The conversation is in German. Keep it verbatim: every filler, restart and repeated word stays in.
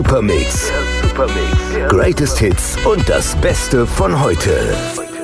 Supermix. Greatest Hits und das Beste von heute.